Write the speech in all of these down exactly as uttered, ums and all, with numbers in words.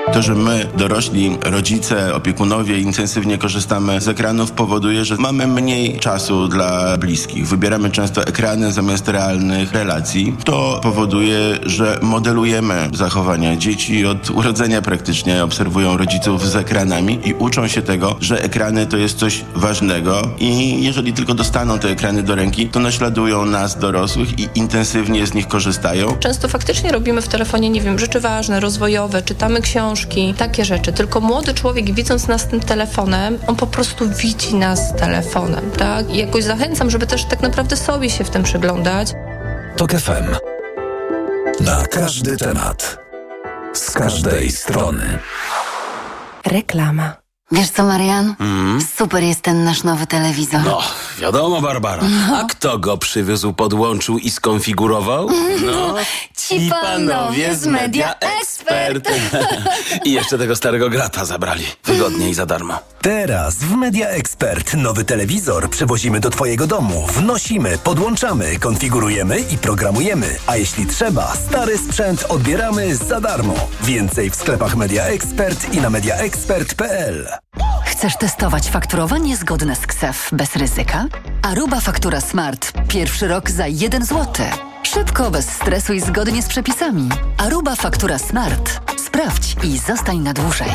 To, że my, dorośli, rodzice, opiekunowie intensywnie korzystamy z ekranów, powoduje, że mamy mniej czasu dla bliskich. Wybieramy często ekrany zamiast realnych relacji. To powoduje, że modelujemy zachowania. Dzieci od urodzenia praktycznie obserwują rodziców z ekranami i uczą się tego, że ekrany to jest coś ważnego i jeżeli tylko dostaną te ekrany do ręki, to naśladują nas, dorosłych, i intensywnie z nich korzystają. Często faktycznie robimy w telefonie, nie wiem, rzeczy ważne, rozwojowe, czytamy książki, takie rzeczy. Tylko młody człowiek, widząc nas tym telefonem, on po prostu widzi nas telefonem, tak? I jakoś zachęcam, żeby też tak naprawdę sobie się w tym przyglądać. Tok F M. Na każdy temat. Z każdej strony. Reklama. Wiesz co, Marian? Mm. Super jest ten nasz nowy telewizor. No, wiadomo, Barbara. No. A kto go przywiózł, podłączył i skonfigurował? No, ci panowie z Media Expert. I jeszcze tego starego grata zabrali. Wygodnie i za darmo. Teraz w Media Expert nowy telewizor przywozimy do twojego domu. Wnosimy, podłączamy, konfigurujemy i programujemy. A jeśli trzeba, stary sprzęt odbieramy za darmo. Więcej w sklepach Media Expert i na media expert kropka p l. Chcesz testować fakturowanie zgodne z K S E F bez ryzyka? Aruba Faktura Smart. Pierwszy rok za jeden złoty. Szybko, bez stresu i zgodnie z przepisami. Aruba Faktura Smart. Sprawdź i zostań na dłużej.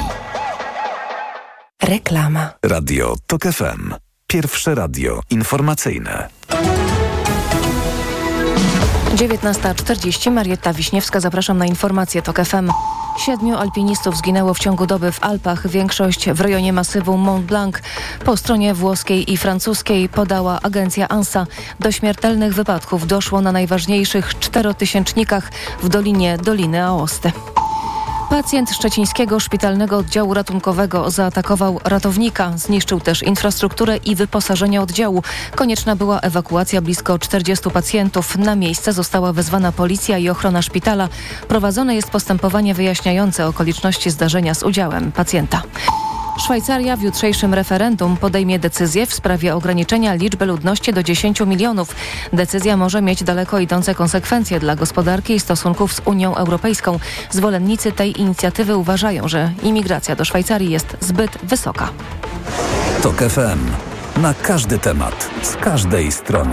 Reklama. Radio Tok F M. Pierwsze radio informacyjne. dziewiętnasta czterdzieści. Marietta Wiśniewska. Zapraszam na informacje Tok F M. Siedmiu alpinistów zginęło w ciągu doby w Alpach, większość w rejonie masywu Mont Blanc. Po stronie włoskiej i francuskiej, podała agencja ANSA. Do śmiertelnych wypadków doszło na najważniejszych czterotysięcznikach w dolinie Doliny Aosty. Pacjent szczecińskiego szpitalnego oddziału ratunkowego zaatakował ratownika. Zniszczył też infrastrukturę i wyposażenie oddziału. Konieczna była ewakuacja blisko czterdziestu pacjentów. Na miejsce została wezwana policja i ochrona szpitala. Prowadzone jest postępowanie wyjaśniające okoliczności zdarzenia z udziałem pacjenta. Szwajcaria w jutrzejszym referendum podejmie decyzję w sprawie ograniczenia liczby ludności do dziesięciu milionów. Decyzja może mieć daleko idące konsekwencje dla gospodarki i stosunków z Unią Europejską. Zwolennicy tej inicjatywy uważają, że imigracja do Szwajcarii jest zbyt wysoka. Tok F M. Na każdy temat. Z każdej strony.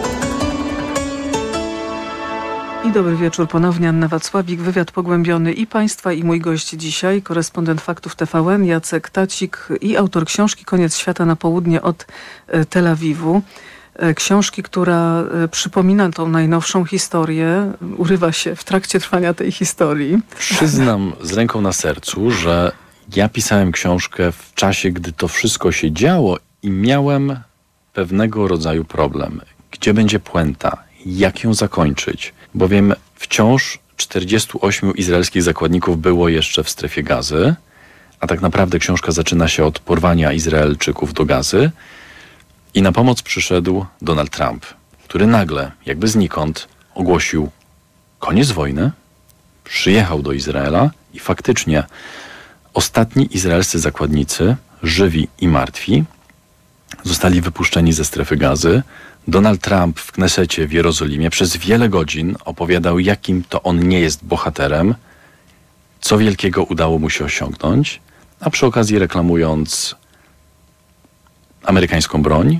I dobry wieczór ponownie, Anna Wacławik. Wywiad pogłębiony i Państwa, i mój gość dzisiaj, korespondent Faktów T V N, Jacek Tacik, i autor książki Koniec świata na południe od Tel Awiwu. Książki, która przypomina tą najnowszą historię, urywa się w trakcie trwania tej historii. Przyznam z ręką na sercu, że ja pisałem książkę w czasie, gdy to wszystko się działo i miałem pewnego rodzaju problem. Gdzie będzie puenta? Jak ją zakończyć? Bowiem wciąż czterdziestu ośmiu izraelskich zakładników było jeszcze w strefie Gazy, a tak naprawdę książka zaczyna się od porwania Izraelczyków do Gazy i na pomoc przyszedł Donald Trump, który nagle, jakby znikąd, ogłosił koniec wojny, przyjechał do Izraela i faktycznie ostatni izraelscy zakładnicy, żywi i martwi, zostali wypuszczeni ze strefy Gazy. Donald Trump w Knesecie w Jerozolimie przez wiele godzin opowiadał, jakim to on nie jest bohaterem, co wielkiego udało mu się osiągnąć, a przy okazji reklamując amerykańską broń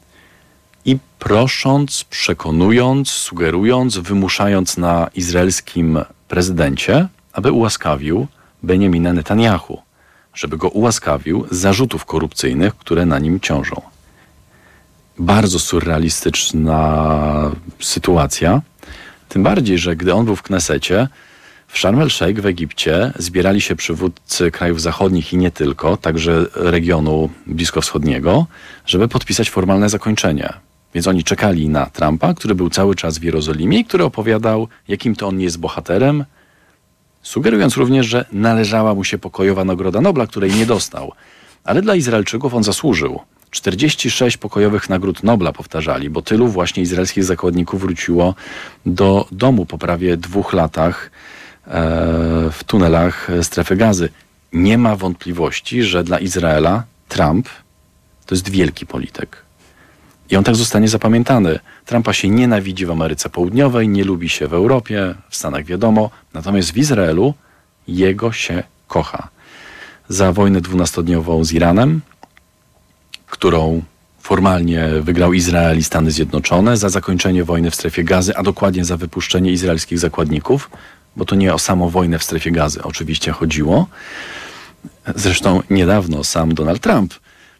i prosząc, przekonując, sugerując, wymuszając na izraelskim prezydencie, aby ułaskawił Benjamina Netanyahu, żeby go ułaskawił z zarzutów korupcyjnych, które na nim ciążą. Bardzo surrealistyczna sytuacja. Tym bardziej, że gdy on był w Knesecie, w Sharm el-Sheikh w Egipcie zbierali się przywódcy krajów zachodnich i nie tylko, także regionu bliskowschodniego, żeby podpisać formalne zakończenie. Więc oni czekali na Trumpa, który był cały czas w Jerozolimie i który opowiadał, jakim to on nie jest bohaterem, sugerując również, że należała mu się pokojowa Nagroda Nobla, której nie dostał. Ale dla Izraelczyków on zasłużył. czterdzieści sześć pokojowych nagród Nobla powtarzali, bo tylu właśnie izraelskich zakładników wróciło do domu po prawie dwóch latach e, w tunelach strefy Gazy. Nie ma wątpliwości, że dla Izraela Trump to jest wielki polityk. I on tak zostanie zapamiętany. Trumpa się nienawidzi w Ameryce Południowej, nie lubi się w Europie, w Stanach wiadomo, natomiast w Izraelu jego się kocha. Za wojnę dwunastodniową z Iranem, którą formalnie wygrał Izrael i Stany Zjednoczone, za zakończenie wojny w strefie Gazy, a dokładnie za wypuszczenie izraelskich zakładników, bo to nie o samą wojnę w strefie Gazy oczywiście chodziło. Zresztą niedawno sam Donald Trump,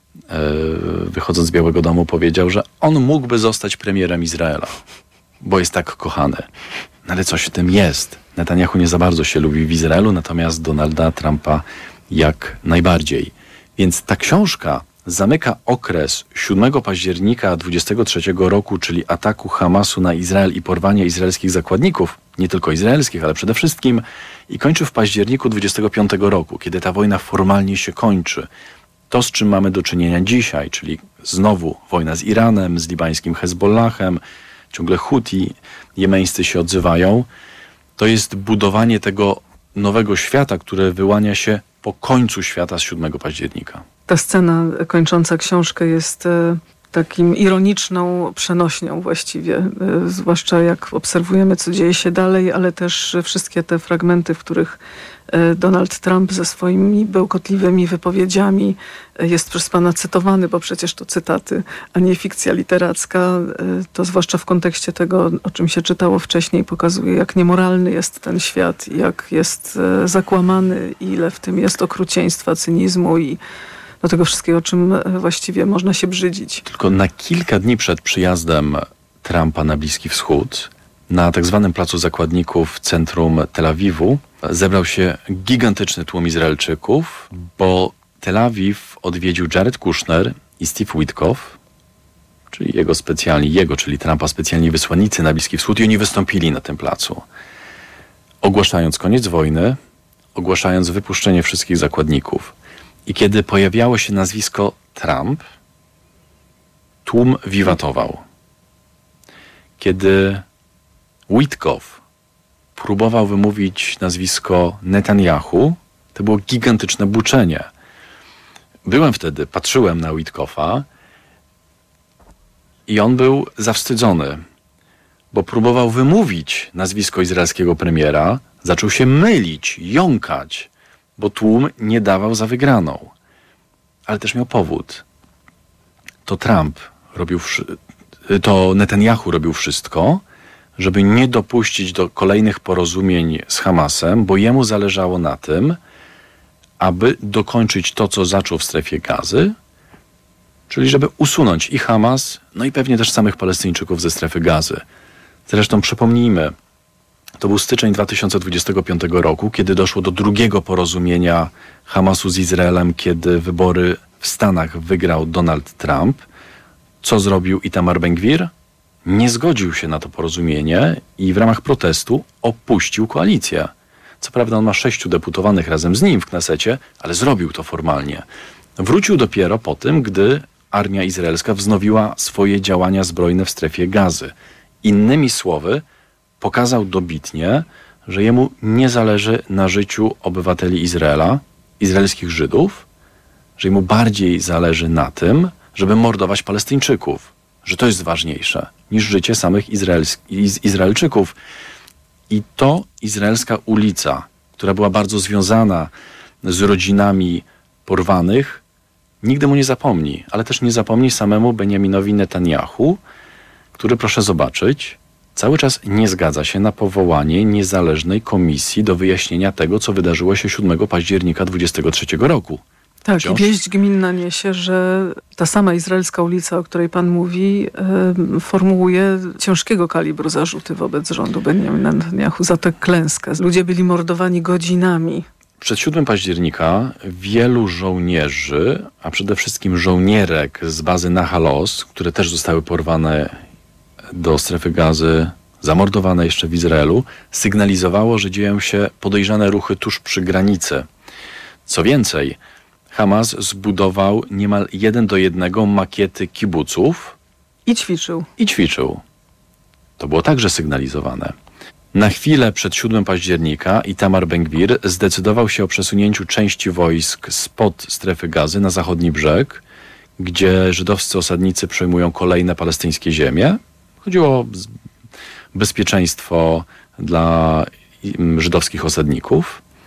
wychodząc z Białego Domu, powiedział, że on mógłby zostać premierem Izraela, bo jest tak kochany. No ale coś w tym jest. Netanyahu nie za bardzo się lubi w Izraelu, natomiast Donalda Trumpa jak najbardziej. Więc ta książka zamyka okres siódmego października dwudziestego trzeciego roku, czyli ataku Hamasu na Izrael i porwania izraelskich zakładników, nie tylko izraelskich, ale przede wszystkim, i kończy w październiku dwudziestego piątego roku, kiedy ta wojna formalnie się kończy. To, z czym mamy do czynienia dzisiaj, czyli znowu wojna z Iranem, z libańskim Hezbollahem, ciągle Huti, jemeńscy się odzywają, to jest budowanie tego nowego świata, które wyłania się po końcu świata z siódmego października. Ta scena kończąca książkę jest e, takim ironiczną przenośnią właściwie, e, zwłaszcza jak obserwujemy, co dzieje się dalej, ale też wszystkie te fragmenty, w których e, Donald Trump ze swoimi bełkotliwymi wypowiedziami e, jest przez pana cytowany, bo przecież to cytaty, a nie fikcja literacka. E, to zwłaszcza w kontekście tego, o czym się czytało wcześniej, pokazuje, jak niemoralny jest ten świat, jak jest e, zakłamany, ile w tym jest okrucieństwa, cynizmu i do tego wszystkiego, o czym właściwie można się brzydzić. Tylko na kilka dni przed przyjazdem Trumpa na Bliski Wschód, na tak zwanym Placu Zakładników w centrum Tel Awiwu, zebrał się gigantyczny tłum Izraelczyków, bo Tel Awiw odwiedził Jared Kushner i Steve Witkoff, czyli jego specjalni, jego, czyli Trumpa specjalni wysłannicy na Bliski Wschód, i oni wystąpili na tym placu, ogłaszając koniec wojny, ogłaszając wypuszczenie wszystkich zakładników. I kiedy pojawiało się nazwisko Trump, tłum wiwatował. Kiedy Witkoff próbował wymówić nazwisko Netanyahu, to było gigantyczne buczenie. Byłem wtedy, patrzyłem na Witkoffa i on był zawstydzony, bo próbował wymówić nazwisko izraelskiego premiera, zaczął się mylić, jąkać, bo tłum nie dawał za wygraną. Ale też miał powód. To Trump robił, to Netanyahu robił wszystko, żeby nie dopuścić do kolejnych porozumień z Hamasem, bo jemu zależało na tym, aby dokończyć to, co zaczął w strefie Gazy, czyli żeby usunąć i Hamas, no i pewnie też samych Palestyńczyków ze strefy Gazy. Zresztą przypomnijmy, to był styczeń dwa tysiące dwudziestego piątego roku, kiedy doszło do drugiego porozumienia Hamasu z Izraelem, kiedy wybory w Stanach wygrał Donald Trump. Co zrobił Itamar Ben-Gvir? Nie zgodził się na to porozumienie i w ramach protestu opuścił koalicję. Co prawda on ma sześciu deputowanych razem z nim w Knesecie, ale zrobił to formalnie. Wrócił dopiero po tym, gdy armia izraelska wznowiła swoje działania zbrojne w strefie Gazy. Innymi słowy, pokazał dobitnie, że jemu nie zależy na życiu obywateli Izraela, izraelskich Żydów, że jemu bardziej zależy na tym, żeby mordować Palestyńczyków, że to jest ważniejsze niż życie samych Izraelczyków. I to izraelska ulica, która była bardzo związana z rodzinami porwanych, nigdy mu nie zapomni, ale też nie zapomni samemu Benjaminowi Netanyahu, który, proszę zobaczyć, cały czas nie zgadza się na powołanie niezależnej komisji do wyjaśnienia tego, co wydarzyło się siódmego października dwudziestego trzeciego roku. Tak, Wciąż? I wieść gminna niesie, że ta sama izraelska ulica, o której pan mówi, e, formułuje ciężkiego kalibru zarzuty wobec rządu Benjamina Netanyahu za tę klęskę. Ludzie byli mordowani godzinami. Przed siódmego października wielu żołnierzy, a przede wszystkim żołnierek z bazy Nahalos, które też zostały porwane do strefy Gazy, zamordowane jeszcze w Izraelu, sygnalizowało, że dzieją się podejrzane ruchy tuż przy granicy. Co więcej, Hamas zbudował niemal jeden do jednego makiety kibuców. I ćwiczył. I ćwiczył. To było także sygnalizowane. Na chwilę przed siódmego października Itamar Ben-Gvir zdecydował się o przesunięciu części wojsk spod strefy Gazy na zachodni brzeg, gdzie żydowscy osadnicy przejmują kolejne palestyńskie ziemie. Chodziło o bezpieczeństwo dla żydowskich osadników.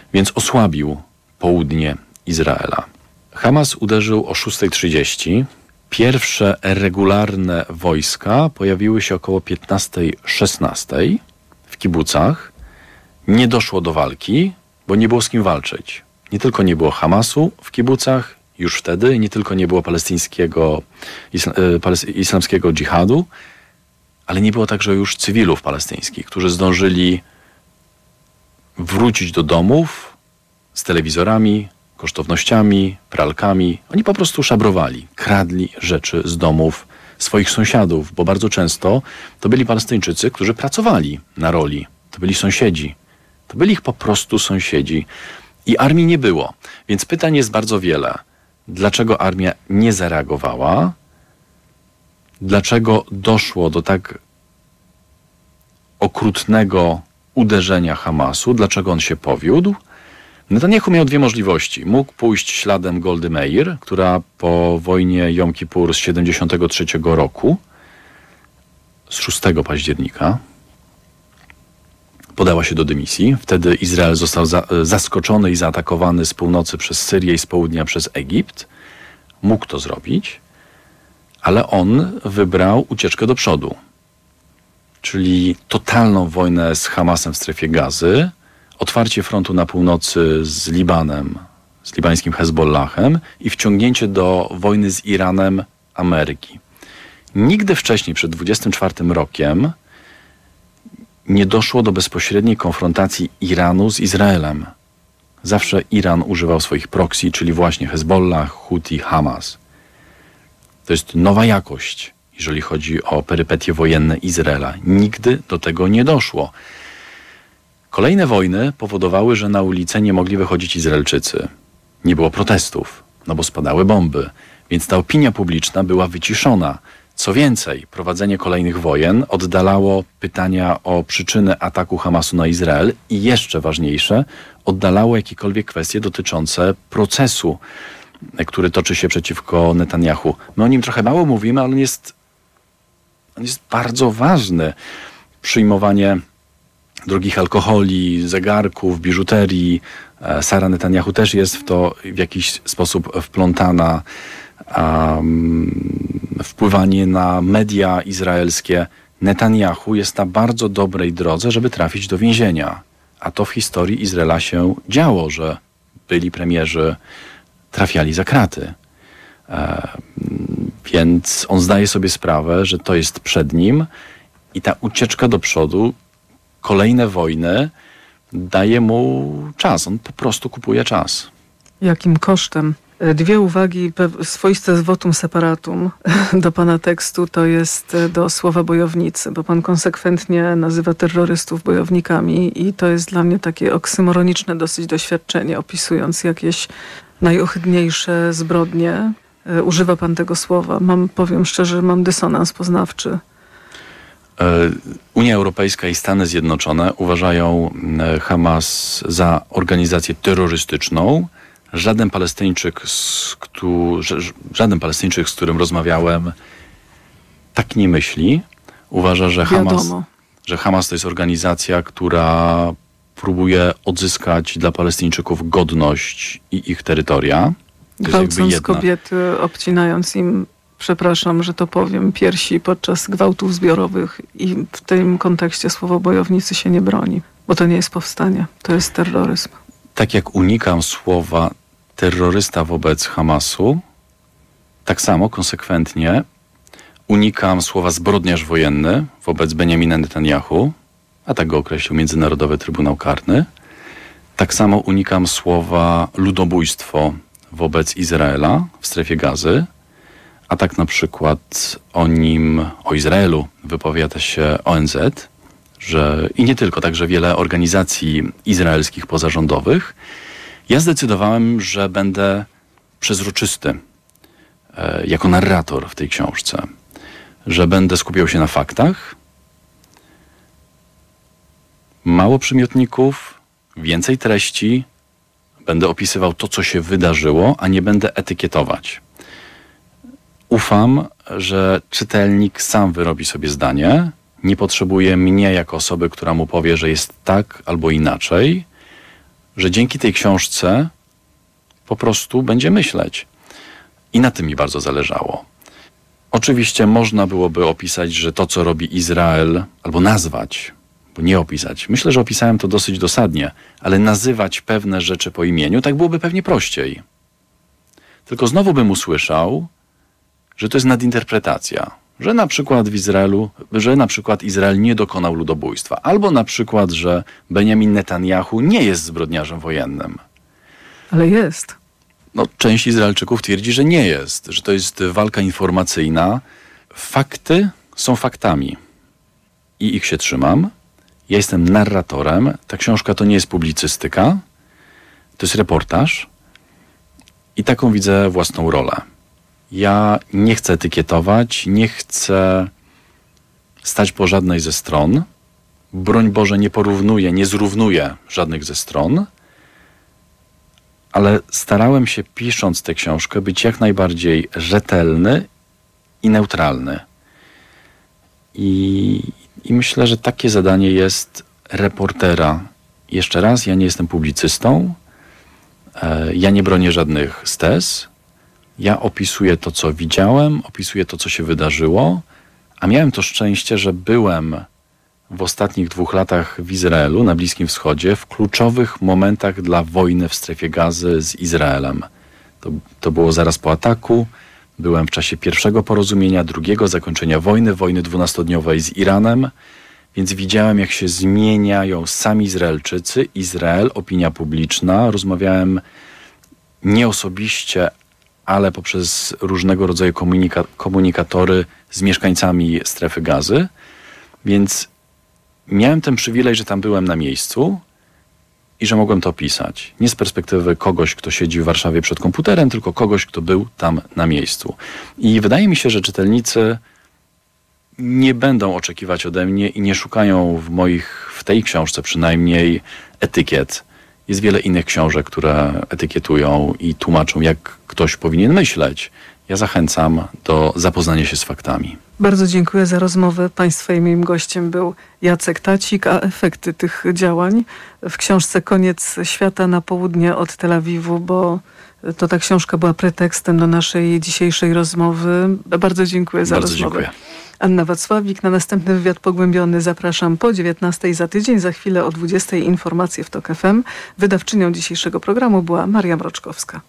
więc osłabił południe Izraela. Hamas uderzył o szósta trzydzieści. Pierwsze regularne wojska pojawiły się około piętnasta szesnaście w kibucach. Nie doszło do walki, bo nie było z kim walczyć. Nie tylko nie było Hamasu w kibucach już wtedy, nie tylko nie było palestyńskiego, isla, y, islamskiego dżihadu, ale nie było także już cywilów palestyńskich, którzy zdążyli wrócić do domów z telewizorami, kosztownościami, pralkami. Oni po prostu szabrowali, kradli rzeczy z domów swoich sąsiadów, bo bardzo często to byli Palestyńczycy, którzy pracowali na roli. To byli sąsiedzi. To byli ich po prostu sąsiedzi. I armii nie było. Więc pytań jest bardzo wiele. Dlaczego armia nie zareagowała? Dlaczego doszło do tak okrutnego uderzenia Hamasu? Dlaczego on się powiódł? Netanjahu miał dwie możliwości. Mógł pójść śladem Goldy Meir, która po wojnie Jom Kippur z siedemdziesiątego trzeciego roku, z szóstego października, podała się do dymisji. Wtedy Izrael został za, zaskoczony i zaatakowany z północy przez Syrię i z południa przez Egipt. Mógł to zrobić, ale on wybrał ucieczkę do przodu. Czyli totalną wojnę z Hamasem w strefie Gazy, otwarcie frontu na północy z Libanem, z libańskim Hezbollahem i wciągnięcie do wojny z Iranem Ameryki. Nigdy wcześniej, przed dwudziestym czwartym rokiem, nie doszło do bezpośredniej konfrontacji Iranu z Izraelem. Zawsze Iran używał swoich proxy, czyli właśnie Hezbollah, Huti, Hamas. To jest nowa jakość, jeżeli chodzi o perypetie wojenne Izraela. Nigdy do tego nie doszło. Kolejne wojny powodowały, że na ulicę nie mogli wychodzić Izraelczycy. Nie było protestów, no bo spadały bomby, więc ta opinia publiczna była wyciszona. Co więcej, prowadzenie kolejnych wojen oddalało pytania o przyczyny ataku Hamasu na Izrael i jeszcze ważniejsze, oddalało jakiekolwiek kwestie dotyczące procesu, który toczy się przeciwko Netanjahu. My o nim trochę mało mówimy, ale on jest, on jest bardzo ważny. Przyjmowanie drogich alkoholi, zegarków, biżuterii. Sara Netanjahu też jest w to w jakiś sposób wplątana. Um, wpływanie na media izraelskie. Netanjahu jest na bardzo dobrej drodze, żeby trafić do więzienia. A to w historii Izraela się działo, że byli premierzy trafiali za kraty. E, więc on zdaje sobie sprawę, że to jest przed nim i ta ucieczka do przodu, kolejne wojny daje mu czas. On po prostu kupuje czas. Jakim kosztem? Dwie uwagi, swoiste votum separatum do pana tekstu, to jest do słowa bojownicy, bo pan konsekwentnie nazywa terrorystów bojownikami i to jest dla mnie takie oksymoroniczne dosyć doświadczenie, opisując jakieś najohydniejsze zbrodnie. Używa pan tego słowa. Mam, powiem szczerze, mam dysonans poznawczy. Unia Europejska i Stany Zjednoczone uważają Hamas za organizację terrorystyczną. Żaden Palestyńczyk, z, któ- żaden Palestyńczyk, z którym rozmawiałem, tak nie myśli. Uważa, że Hamas, że Hamas to jest organizacja, która próbuje odzyskać dla Palestyńczyków godność i ich terytoria. Gwałcąc kobiety, obcinając im, przepraszam, że to powiem, piersi podczas gwałtów zbiorowych i w tym kontekście słowo bojownicy się nie broni, bo to nie jest powstanie, to jest terroryzm. Tak jak unikam słowa terrorysta wobec Hamasu, tak samo konsekwentnie unikam słowa zbrodniarz wojenny wobec Benjamina Netanjahu, a tak go określił Międzynarodowy Trybunał Karny. Tak samo unikam słowa ludobójstwo wobec Izraela w strefie Gazy, a tak na przykład o nim, o Izraelu wypowiada się O N Z, że i nie tylko, także wiele organizacji izraelskich pozarządowych. Ja zdecydowałem, że będę przezroczysty e, jako narrator w tej książce, że będę skupiał się na faktach, mało przymiotników, więcej treści, będę opisywał to, co się wydarzyło, a nie będę etykietować. Ufam, że czytelnik sam wyrobi sobie zdanie, nie potrzebuje mnie jako osoby, która mu powie, że jest tak albo inaczej, że dzięki tej książce po prostu będzie myśleć. I na tym mi bardzo zależało. Oczywiście można byłoby opisać, że to, co robi Izrael, albo nazwać, bo nie opisać. Myślę, że opisałem to dosyć dosadnie, ale nazywać pewne rzeczy po imieniu, tak byłoby pewnie prościej. Tylko znowu bym usłyszał, że to jest nadinterpretacja. Że na przykład w Izraelu, że na przykład Izrael nie dokonał ludobójstwa. Albo na przykład, że Benjamin Netanyahu nie jest zbrodniarzem wojennym. Ale jest. No, część Izraelczyków twierdzi, że nie jest, że to jest walka informacyjna. Fakty są faktami i ich się trzymam. Ja jestem narratorem. Ta książka to nie jest publicystyka, to jest reportaż i taką widzę własną rolę. Ja nie chcę etykietować, nie chcę stać po żadnej ze stron. Broń Boże, nie porównuję, nie zrównuję żadnych ze stron. Ale starałem się, pisząc tę książkę, być jak najbardziej rzetelny i neutralny. I, i myślę, że takie zadanie jest reportera. Jeszcze raz, ja nie jestem publicystą, e, ja nie bronię żadnych z tez. Ja opisuję to, co widziałem, opisuję to, co się wydarzyło, a miałem to szczęście, że byłem w ostatnich dwóch latach w Izraelu, na Bliskim Wschodzie, w kluczowych momentach dla wojny w strefie Gazy z Izraelem. To, to było zaraz po ataku. Byłem w czasie pierwszego porozumienia, drugiego zakończenia wojny, wojny dwunastodniowej z Iranem, więc widziałem, jak się zmieniają sami Izraelczycy, Izrael, opinia publiczna. Rozmawiałem nie osobiście, ale poprzez różnego rodzaju komunika- komunikatory z mieszkańcami strefy Gazy, więc miałem ten przywilej, że tam byłem na miejscu i że mogłem to opisać. Nie z perspektywy kogoś, kto siedzi w Warszawie przed komputerem, tylko kogoś, kto był tam na miejscu. I wydaje mi się, że czytelnicy nie będą oczekiwać ode mnie i nie szukają w moich, w tej książce przynajmniej, etykiet. Jest wiele innych książek, które etykietują i tłumaczą, jak ktoś powinien myśleć. Ja zachęcam do zapoznania się z faktami. Bardzo dziękuję za rozmowę. Państwa i moim gościem był Jacek Tacik, a efekty tych działań w książce Koniec świata na południe od Tel Awiwu, bo to ta książka była pretekstem do naszej dzisiejszej rozmowy. Bardzo dziękuję za Bardzo rozmowę. Dziękuję. Anna Wacławik. Na następny wywiad pogłębiony zapraszam po dziewiętnastej za tydzień. Za chwilę o dwudziestej informacje w TOK F M. Wydawczynią dzisiejszego programu była Maria Mroczkowska.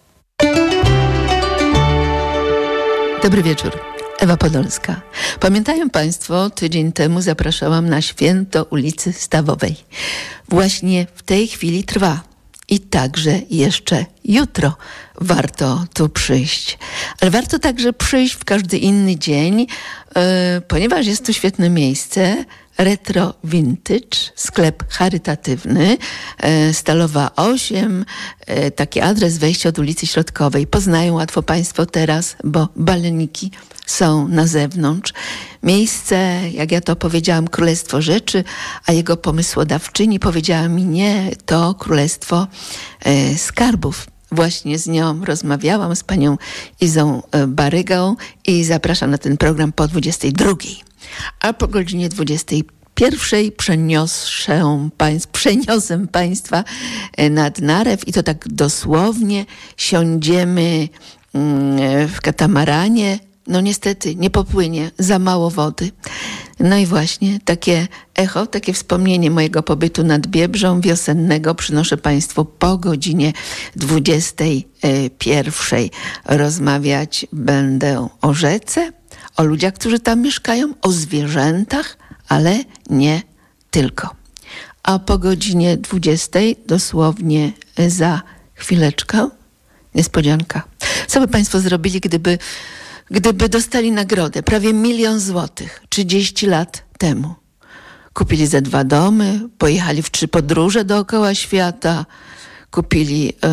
Dobry wieczór. Ewa Podolska. Pamiętają Państwo, tydzień temu zapraszałam na święto ulicy Stawowej. Właśnie w tej chwili trwa. I także jeszcze jutro warto tu przyjść. Ale warto także przyjść w każdy inny dzień, yy, ponieważ jest tu świetne miejsce. Retro Vintage, sklep charytatywny, e, Stalowa osiem, e, taki adres wejścia od ulicy Środkowej. Poznają łatwo Państwo teraz, bo baleniki są na zewnątrz. Miejsce, jak ja to powiedziałam, królestwo rzeczy, a jego pomysłodawczyni powiedziała mi nie, to królestwo e, skarbów. Właśnie z nią rozmawiałam, z panią Izą Barygą i zapraszam na ten program po dwudziestej drugiej. A po godzinie dwudziestej pierwszej przeniosę, państw, przeniosę Państwa nad Narew i to tak dosłownie siądziemy w katamaranie. No niestety nie popłynie, za mało wody. No i właśnie takie echo, takie wspomnienie mojego pobytu nad Biebrzą wiosennego przynoszę Państwu po godzinie dwudziestej pierwszej. Rozmawiać będę o rzece, o ludziach, którzy tam mieszkają, o zwierzętach, ale nie tylko. A po godzinie dwudziestej, dosłownie za chwileczkę, niespodzianka. Co by Państwo zrobili, gdyby, gdyby dostali nagrodę? Prawie milion złotych, trzydzieści lat temu. Kupili ze dwa domy, pojechali w trzy podróże dookoła świata, kupili y,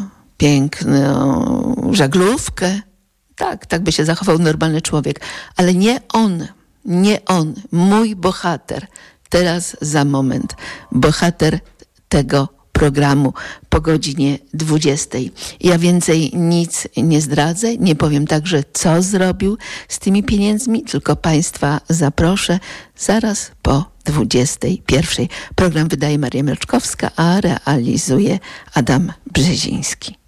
piękną żaglówkę. Tak, tak by się zachował normalny człowiek. Ale nie on, nie on, mój bohater. Teraz za moment. Bohater tego programu po godzinie dwudziestej. Ja więcej nic nie zdradzę, nie powiem także, co zrobił z tymi pieniędzmi, tylko Państwa zaproszę zaraz po dwudziestej pierwszej. Program wydaje Maria Mleczkowska, a realizuje Adam Brzeziński.